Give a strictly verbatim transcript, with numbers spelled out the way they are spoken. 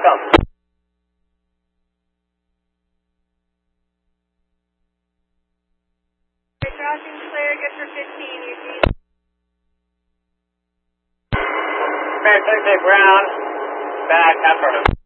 welcome. Crossing clear, good for fifteen, Eugene. American Ground, back, affirmative.